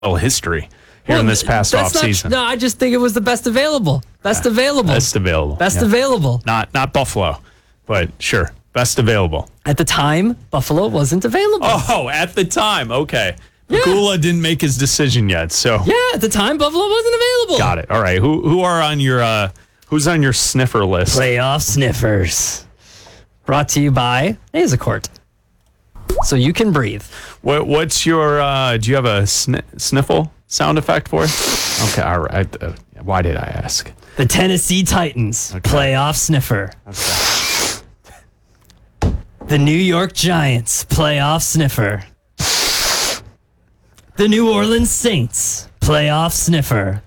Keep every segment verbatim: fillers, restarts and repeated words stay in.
history here well, in this past that's not, offseason. No, I just think it was the best available. Best Yeah, available. Best available. Best yeah. available. Not not Buffalo, but sure, best available. At the time, Buffalo wasn't available. Oh, at the time, okay. Yeah. Pegula didn't make his decision yet, so Yeah, at the time, Buffalo wasn't available. got it. All right, who who are on your uh, who's on your sniffer list? Playoff Sniffers. Brought to you by Nasacort. So you can breathe. What what's your? Uh, do you have a sni- sniffle sound effect for us? Okay, all right. Uh, why did I ask? The Tennessee Titans. Okay. Playoff Sniffer. Okay. The New York Giants. Playoff Sniffer. The New Orleans Saints. Playoff Sniffer.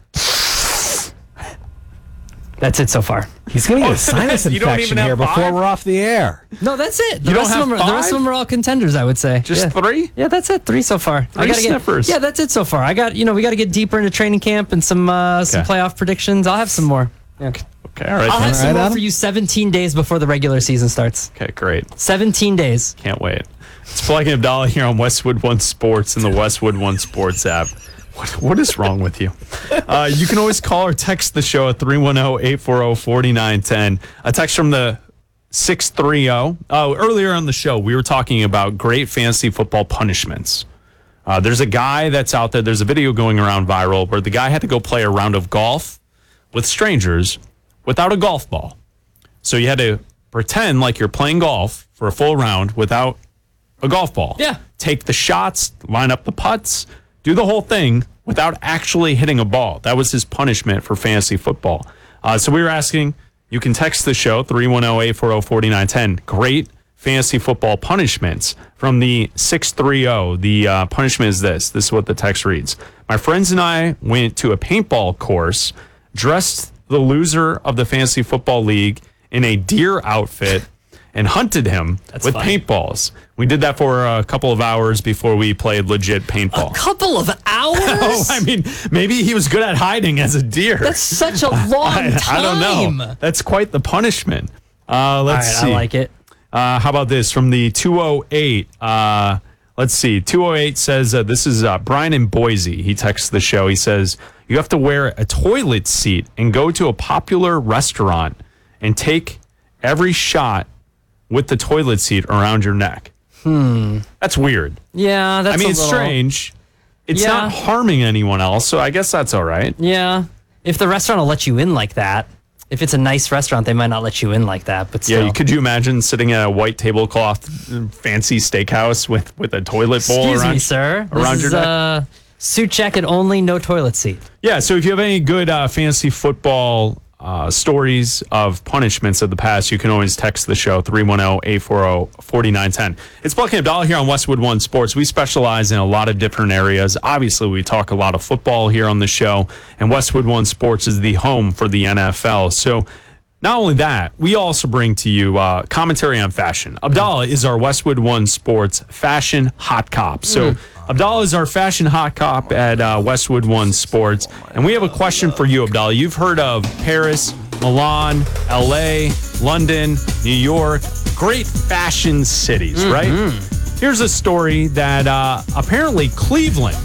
That's it so far. He's going to get a sinus You don't infection even have here before five? we're off the air. No, that's it. The You don't rest of have them are, the rest of five? them are all contenders, I would say. Just yeah. three? Yeah, that's it. Three so far. Three I gotta sniffers. Get, yeah, that's it so far. I got, you know, we got to get deeper into training camp and some uh, some Okay. playoff predictions. I'll have some more. Yeah. Okay, all right. I'll have then. some right, more Adam? for you seventeen days before the regular season starts. Okay, great. seventeen days. Can't wait. It's Black and Abdallah here on Westwood One Sports and the Westwood One Sports app. What What is wrong with you? Uh, you can always call or text the show at three one zero, eight four zero, four nine one zero. A text from the six three zero. Oh, earlier on the show, we were talking about great fantasy football punishments. Uh, there's a guy that's out there. There's a video going around viral where the guy had to go play a round of golf with strangers without a golf ball. So you had to pretend like you're playing golf for a full round without a golf ball. Yeah. Take the shots, line up the putts, do the whole thing without actually hitting a ball. That was his punishment for fantasy football. Uh, so we were asking, you can text the show, three one zero, eight four zero, four nine one zero. Great fantasy football punishments from the six three zero. The uh, punishment is this. This is what the text reads. My friends and I went to a paintball course, dressed the loser of the fantasy football league in a deer outfit, and hunted him That's with fun. paintballs. We did that for a couple of hours before we played legit paintball. Couple of hours? Oh, I mean, maybe he was good at hiding as a deer. That's such a long I, time. I don't know. That's quite the punishment. Uh, All let's right, see. I like it. Uh, how about this from the two oh eight? Uh, let's see. two oh eight says, uh, this is uh, Brian in Boise. He texts the show. He says, you have to wear a toilet seat and go to a popular restaurant and take every shot with the toilet seat around your neck. Hmm. That's weird. Yeah, that's I mean, a it's little, strange. It's Yeah. not harming anyone else, so I guess that's all right. Yeah. If the restaurant will let you in like that, if it's a nice restaurant, they might not let you in like that. But still. Yeah, could you imagine sitting at a white tablecloth fancy steakhouse with, with a toilet bowl Excuse around, me, sir. around this your is, neck? uh, suit jacket only, no toilet seat. Yeah, so if you have any good uh, fantasy football uh, stories of punishments of the past, you can always text the show, three one zero, eight four zero, four nine one zero. It's Buck and Abdallah here on Westwood One Sports. We specialize in a lot of different areas. Obviously, we talk a lot of football here on the show, and Westwood One Sports is the home for the N F L. So not only that, we also bring to you uh, commentary on fashion. Abdallah is our Westwood One Sports fashion hot cop. So mm. Abdallah is our fashion hot cop at uh, Westwood One Sports. And we have a question for you, Abdallah. You've heard of Paris, Milan, L A, London, New York, great fashion cities, mm-hmm. right? Here's a story that uh, apparently Cleveland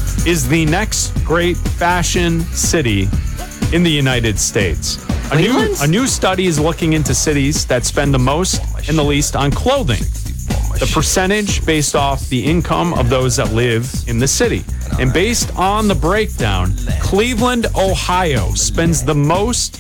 is the next great fashion city in the United States. A new, a new study is looking into cities that spend the most and the least on clothing. The percentage based off the income of those that live in the city. And based on the breakdown, Cleveland, Ohio spends the most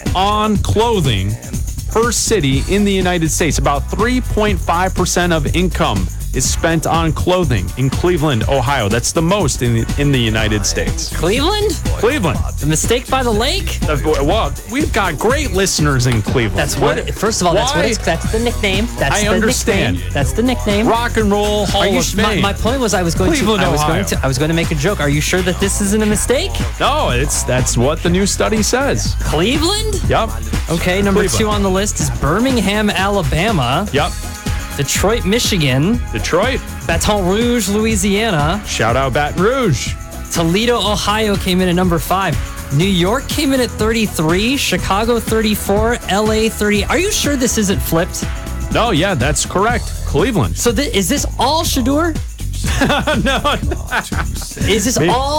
on clothing per city in the United States. About three point five percent of income is spent on clothing in Cleveland, Ohio. That's the most in the, in the United States. Cleveland? Cleveland. The mistake by the lake? Uh, Well, we've got great listeners in Cleveland. That's what. First of all, that's what it's, that's the nickname. That's I the understand. Nickname. That's the nickname. Rock and Roll Hall Are you of sh- my, Fame. my point was I was going Cleveland, to I was Ohio. going to I was going to make a joke. Are you sure that this isn't a mistake? No, it's that's what the new study says. Cleveland? Yep. Okay, number Cleveland. two on the list is Birmingham, Alabama. Yep. Detroit, Michigan. Detroit. Baton Rouge, Louisiana. Shout out Baton Rouge. Toledo, Ohio came in at number five. New York came in at thirty-three. Chicago, thirty-four. L A, thirty. Are you sure this isn't flipped? No, yeah, that's correct. Cleveland. So th- is this all Shadur? Is this all?